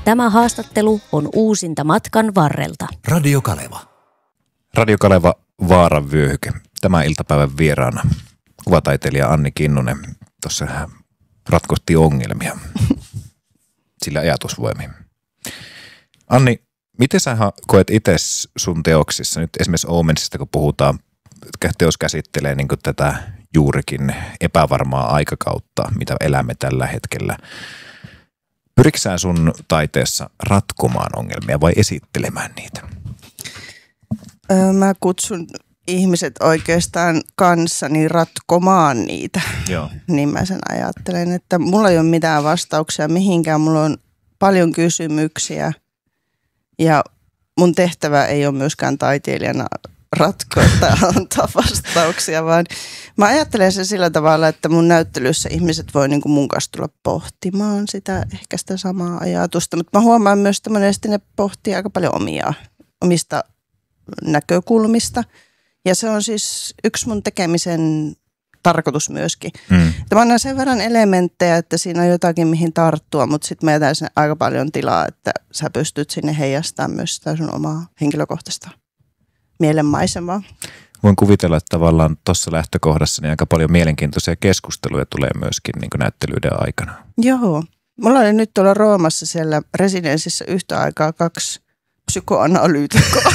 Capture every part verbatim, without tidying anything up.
Tämä haastattelu on uusinta matkan varrelta. Radio Kaleva. Radio Kaleva Vaaran vyöhyke. Tämän iltapäivän vieraana kuvataiteilija Anni Kinnunen. Tuossa ratkosti ongelmia sillä ajatusvoimin. Anni, miten sä koet itse sun teoksissa, nyt esimerkiksi Omensista kun puhutaan, teos käsittelee niin kuin tätä juurikin epävarmaa aikakautta, mitä elämme tällä hetkellä. Pyrikö sä sun taiteessa ratkomaan ongelmia vai esittelemään niitä? Öö, mä kutsun ihmiset oikeastaan kanssani ratkomaan niitä. Joo. Niin mä sen ajattelen, että mulla ei ole mitään vastauksia mihinkään. Mulla on paljon kysymyksiä ja mun tehtävä ei ole myöskään taiteilijana ratkoa tai antaa vastauksia, vaan mä ajattelen sen sillä tavalla, että mun näyttelyssä ihmiset voi niin kuin mun kanssa tulla pohtimaan sitä, ehkä sitä samaa ajatusta, mutta mä huomaan myös, että monesti ne pohtii aika paljon omia, omista näkökulmista ja se on siis yksi mun tekemisen tarkoitus myöskin. Mm. Että mä annan sen verran elementtejä, että siinä on jotakin mihin tarttua, mutta sitten mä jätän sinne aika paljon tilaa, että sä pystyt sinne heijastamaan myös sitä sun omaa henkilökohtaista mielenmaisemaa. Voin kuvitella, että tavallaan tuossa lähtökohdassa niin aika paljon mielenkiintoisia keskusteluja tulee myöskin niin kuin näyttelyiden aikana. Joo. Mulla oli nyt tuolla Roomassa siellä residenssissä yhtä aikaa kaksi psykoanalyytikkoa.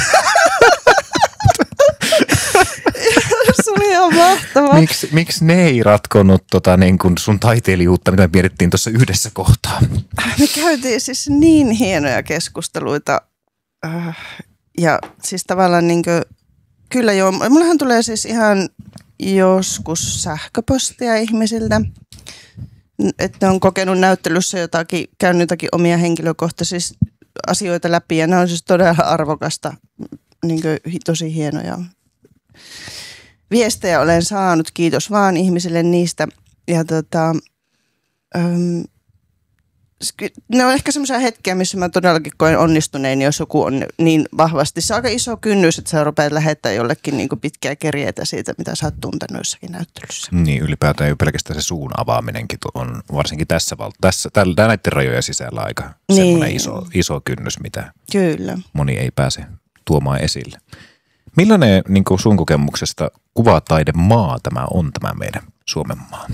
Se oli ihan mahtavaa. Miksi miks ne ei ratkonut tota, niin kuin sun taiteilijuutta, mitä me mietittiin tuossa yhdessä kohtaa? Me käytiin siis niin hienoja keskusteluita. Ja siis tavallaan niin kuin, kyllä joo, mullahan tulee siis ihan joskus sähköpostia ihmisiltä, että on kokenut näyttelyssä jotakin, käynyt jotakin omia henkilökohtaisia asioita läpi ja ne on siis todella arvokasta, niin kuin tosi hienoja viestejä olen saanut, kiitos vaan ihmisille niistä ja tota, äm, ne on ehkä semmoisia hetkiä, missä mä todellakin koen onnistuneeni, jos joku on niin vahvasti. Se on aika iso kynnys, että sä rupeat lähettää jollekin niin kuin pitkiä kerjeitä siitä, mitä sä oot tuntenut jossakin näyttelyssä. Niin, ylipäätään ei pelkästään se suun avaaminenkin on varsinkin tässä, val- tässä tällä, näiden rajojen sisällä aika niin. Semmoinen iso, iso kynnys, mitä Kyllä. moni ei pääse tuomaan esille. Millainen niin kuin sun kokemuksesta kuvataidemaa tämä on, tämä meidän Suomen maa?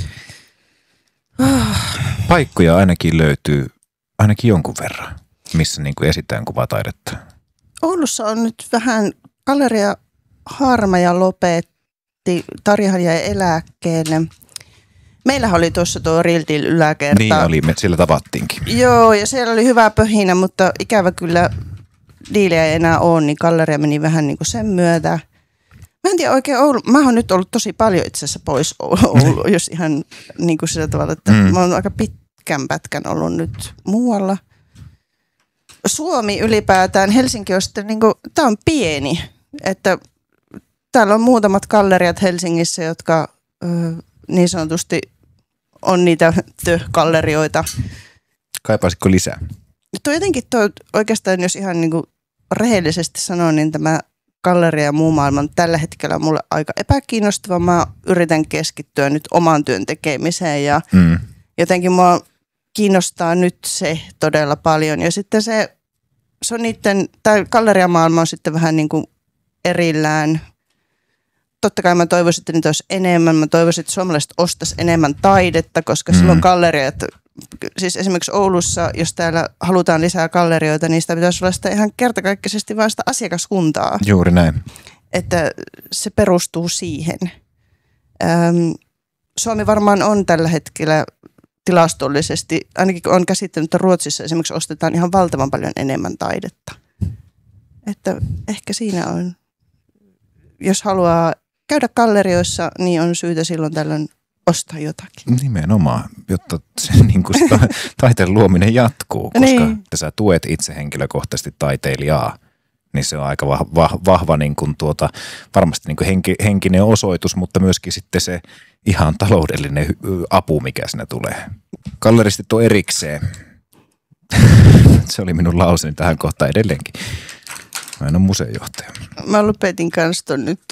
Paikkoja ainakin löytyy, ainakin jonkun verran, missä niin kuin esitään kuvataidetta. Oulussa on nyt vähän Galleria Harmaja lopetti, Tarjahan jäi eläkkeelle. Meillähän oli tuossa tuo Riltil yläkerta. Niin oli, me siellä tavattiinkin. Joo, ja siellä oli hyvä pöhinä, mutta ikävä kyllä diilejä ei enää ole, niin Galleria meni vähän niin kuin sen myötä. Mä en tiedä oikein Oulu. Mä oon nyt ollut tosi paljon itse asiassa pois Oulu, jos ihan niin kuin sillä tavalla, että mm. mä oon aika pitkän pätkän ollut nyt muualla. Suomi ylipäätään, Helsinki on sitten niin kuin, tää on pieni, että täällä on muutamat galleriat Helsingissä, jotka ö, niin sanotusti on niitä tö-gallerioita. Kaipaisitko lisää? Tuo jotenkin toi, oikeastaan, jos ihan niin kuin rehellisesti sanon, niin tämä galleria ja muu maailma on tällä hetkellä mulle aika epäkiinnostava. Mä yritän keskittyä nyt oman työn tekemiseen ja mm. jotenkin mua kiinnostaa nyt se todella paljon. Ja sitten se, se on niiden, tämä galleriamaailma on sitten vähän niin kuin erillään. Totta kai mä toivoisin, että niitä olisi enemmän. Mä toivoisin, että suomalaiset ostaisi enemmän taidetta, koska mm. silloin galleriat, siis esimerkiksi Oulussa, jos täällä halutaan lisää gallerioita, niin sitä pitäisi olla sitä ihan kertakaikkisesti vaan sitä asiakaskuntaa. Juuri näin. Että se perustuu siihen. Ähm, Suomi varmaan on tällä hetkellä tilastollisesti, ainakin on käsittänyt, että Ruotsissa esimerkiksi ostetaan ihan valtavan paljon enemmän taidetta. Että ehkä siinä on, jos haluaa käydä gallerioissa, niin on syytä silloin tällöin ostaa jotakin. Nimenomaan, jotta se niin kuin ta- taiteen luominen jatkuu, koska niin. Sä tuet itse henkilökohtaisesti taiteilijaa, niin se on aika vahva, vahva niin kuin tuota, varmasti niin kuin henki, henkinen osoitus, mutta myöskin sitten se ihan taloudellinen apu, mikä sinne tulee. Galleristit on erikseen. Se oli minun lauseni tähän kohtaan edelleenkin. Mä en ole museojohtaja. Mä lopetin kanssa ton nyt